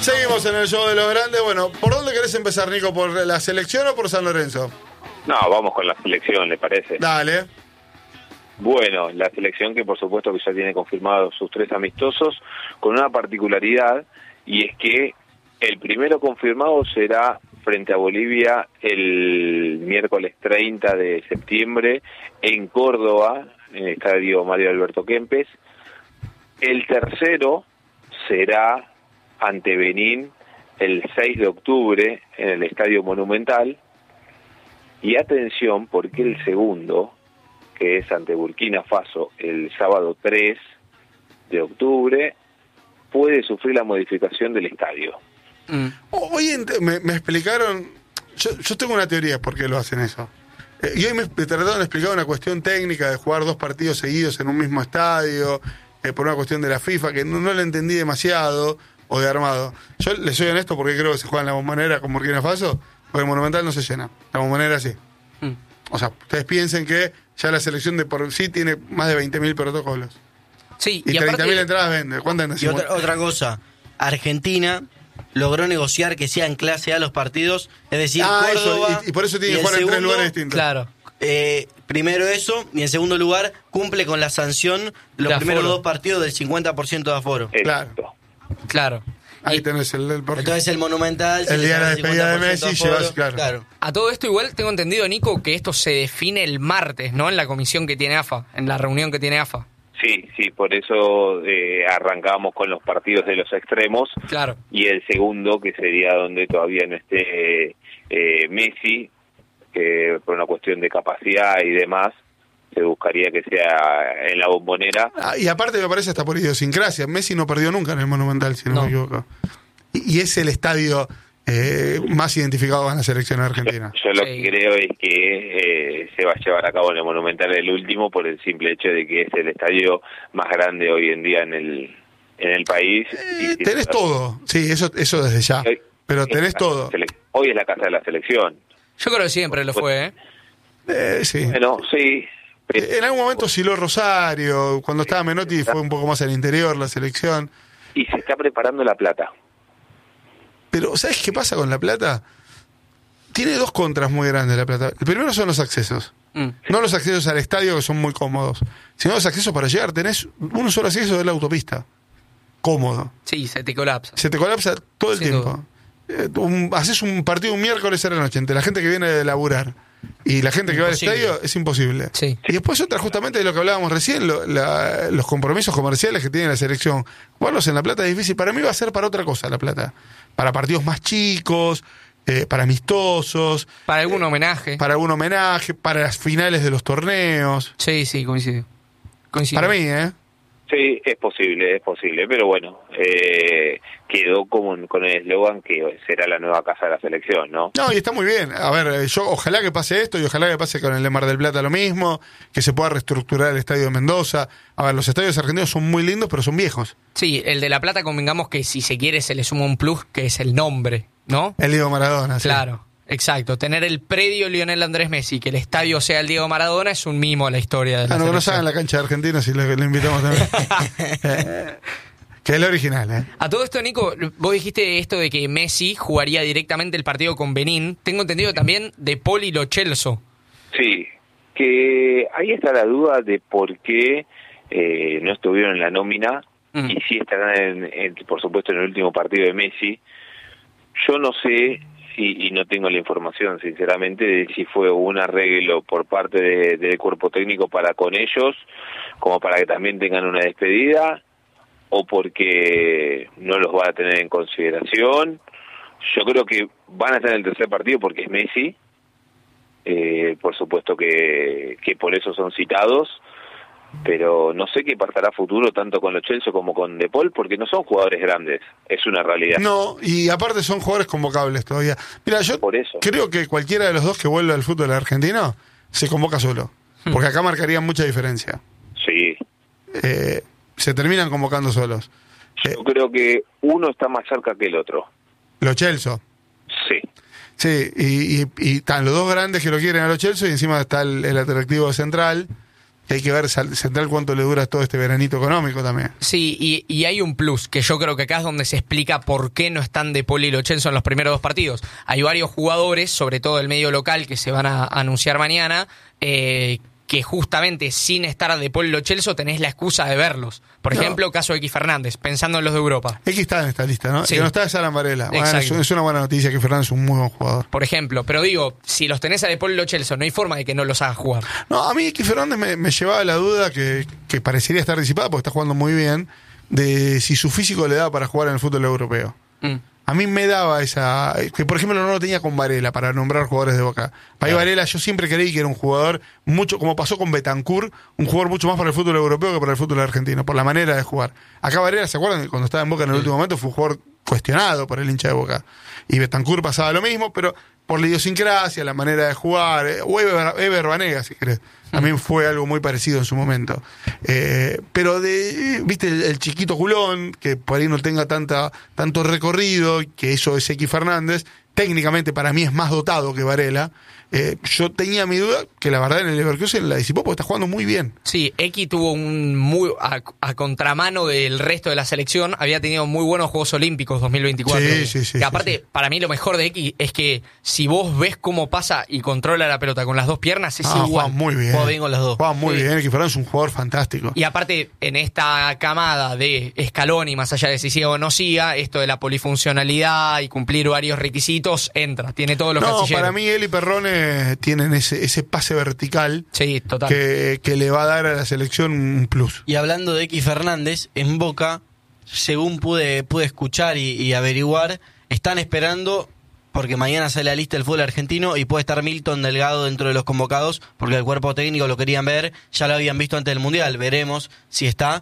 Seguimos en el show de los grandes. Bueno, ¿por dónde querés empezar, Nico? ¿Por la selección o por San Lorenzo? No, vamos con la selección, ¿le parece? Dale. Bueno, la selección que por supuesto que ya tiene confirmados sus 3 amistosos, con una particularidad, y es que el primero confirmado será frente a Bolivia el miércoles 30 de septiembre en Córdoba, en el estadio Mario Alberto Kempes. El tercero será ante Benín el 6 de octubre en el Estadio Monumental. Y atención, porque el segundo, que es ante Burkina Faso el sábado 3 de octubre, puede sufrir la modificación del estadio. Hoy me explicaron, yo tengo una teoría por qué lo hacen eso. Y hoy me trataron de explicar una cuestión técnica de jugar 2 partidos seguidos en un mismo estadio, por una cuestión de la FIFA, que no la entendí demasiado, o de armado. Yo les soy honesto porque creo que se juega en la Bombonera con Burkina Faso, porque el Monumental no se llena. La Bombonera sí. O sea, ustedes piensen que ya la selección de por sí tiene más de 20.000 protocolos. Sí, Y 30.000 entradas vende. ¿Cuántas Y otra cosa, Argentina logró negociar que sean clase A los partidos, es decir, Córdoba. Eso, y por eso tiene que jugar en 3 lugares distintos. Claro. Primero eso, y en segundo lugar, cumple con la sanción de los primeros 2 partidos del 50% de aforo. Claro. Ahí tenés el Entonces el Monumental... El día de la despedida de Messi llevas, claro. A todo esto igual tengo entendido, Nico, que esto se define el martes, ¿no? En la comisión que tiene AFA, en la reunión que tiene AFA. Sí, por eso arrancamos con los partidos de los extremos. Claro. Y el segundo, que sería donde todavía no esté Messi, que por una cuestión de capacidad y demás, se buscaría que sea en la Bombonera. Y aparte me parece hasta por idiosincrasia. Messi no perdió nunca en el Monumental, si no me equivoco. Y es el estadio más identificado con la selección argentina. Yo lo que creo es que se va a llevar a cabo en el Monumental el último por el simple hecho de que es el estadio más grande hoy en día en el país. Tenés todo, sí, eso desde ya. Pero tenés todo. Hoy es la casa de la selección. Yo creo que siempre lo fue, sí. Bueno, sí. En algún momento osciló Rosario, cuando estaba Menotti fue un poco más al interior la selección. Y se está preparando La Plata. Pero, ¿sabes qué pasa con La Plata? Tiene 2 contras muy grandes La Plata. El primero son los accesos. No los accesos al estadio, que son muy cómodos, sino los accesos para llegar. Tenés un solo acceso de la autopista. Cómodo. Sí, se te colapsa. Se te colapsa todo el tiempo. Haces un partido un miércoles a la noche entre la gente que viene de laburar y la gente que va al estadio, es imposible. Sí. Y después otra, justamente de lo que hablábamos recién, los compromisos comerciales que tiene la selección. Jugarlos en La Plata es difícil. Para mí va a ser para otra cosa La Plata. Para partidos más chicos, para amistosos. Para algún homenaje. Para algún homenaje, para las finales de los torneos. Sí, coincido. Para mí, Sí, es posible, pero bueno, quedó con el eslogan que será la nueva casa de la selección, ¿no? No, y está muy bien. A ver, yo ojalá que pase esto y ojalá que pase con el de Mar del Plata lo mismo, que se pueda reestructurar el estadio de Mendoza. A ver, los estadios argentinos son muy lindos, pero son viejos. Sí, el de La Plata convengamos que si se quiere se le suma un plus, que es el nombre, ¿no? El Diego Maradona, sí. Claro. Exacto, tener el predio Lionel Andrés Messi, que el estadio sea el Diego Maradona, es un mimo a la historia de la selección. No saben la cancha de Argentina, si le invitamos también. Que es el original, A todo esto, Nico, vos dijiste esto de que Messi jugaría directamente el partido con Benín. Tengo entendido también de Poli Lo Celso. Sí, que ahí está la duda de por qué no estuvieron en la nómina y sí estarán, por supuesto, en el último partido de Messi. Yo no sé... Y no tengo la información, sinceramente, de si fue un arreglo por parte del cuerpo técnico para con ellos, como para que también tengan una despedida, o porque no los va a tener en consideración. Yo creo que van a estar en el tercer partido porque es Messi, por supuesto que por eso son citados, pero no sé qué pasará a futuro tanto con Lo Celso como con De Paul, porque no son jugadores grandes, es una realidad. No, y aparte son jugadores convocables todavía. Mira, yo creo que cualquiera de los dos que vuelva al fútbol argentino se convoca solo, porque acá marcarían mucha diferencia. Sí. Se terminan convocando solos. Yo creo que uno está más cerca que el otro. Lo Celso. Sí. Sí, y están los dos grandes que lo quieren a Lo Celso, y encima está el atractivo central. que hay que ver Central cuánto le dura todo este veranito económico también. Sí, y hay un plus, que yo creo que acá es donde se explica por qué no están De Paul y Lo Celso en los primeros 2 partidos. Hay varios jugadores, sobre todo el medio local, que se van a anunciar mañana, que justamente sin estar De Paul y Lo Celso tenés la excusa de verlos. Por ejemplo, caso de X Fernández, pensando en los de Europa. X está en esta lista, ¿no? Sí. Que no está es Alan Varela. Bueno, es una buena noticia que Fernández es un muy buen jugador. Por ejemplo, pero digo, si los tenés a De Paul y Lo Celso, no hay forma de que no los hagas jugar. No, a mí X Fernández me llevaba la duda que parecería estar disipada porque está jugando muy bien, de si su físico le daba para jugar en el fútbol europeo. A mí me daba esa... que por ejemplo no lo tenía con Varela para nombrar jugadores de Boca. Para mí Varela yo siempre creí que era un jugador mucho, como pasó con Betancur, un jugador mucho más para el fútbol europeo que para el fútbol argentino, por la manera de jugar. Acá Varela, ¿se acuerdan? Cuando estaba en Boca en el último momento fue un jugador cuestionado por el hincha de Boca. Y Betancur pasaba lo mismo, pero por la idiosincrasia, la manera de jugar, o Eber Banega, si querés. También fue algo muy parecido en su momento. Pero viste, el chiquito culón, que por ahí no tenga tanto recorrido, que eso es X Fernández, técnicamente para mí es más dotado que Varela. Yo tenía mi duda, que la verdad en el Leverkusen la disipó porque está jugando muy bien. Sí, X tuvo un muy a contramano del resto de la selección, había tenido muy buenos Juegos Olímpicos 2024. Sí. Que aparte, para mí lo mejor de X es que si vos ves cómo pasa y controla la pelota con las 2 piernas, es igual. Juega muy bien. Juega bien con las 2. Juega muy bien, X Fernández es un jugador fantástico. Y aparte, en esta camada de Scaloni, más allá de si siga o no siga, esto de la polifuncionalidad y cumplir varios requisitos, entra, tiene todos los casilleros. Para mí él y Perrone tienen ese pase vertical, sí, total, que le va a dar a la selección un plus. Y hablando de X Fernández, en Boca, según pude escuchar y averiguar, están esperando, porque mañana sale la lista del fútbol argentino y puede estar Milton Delgado dentro de los convocados, porque el cuerpo técnico lo querían ver, ya lo habían visto antes del Mundial, veremos si está,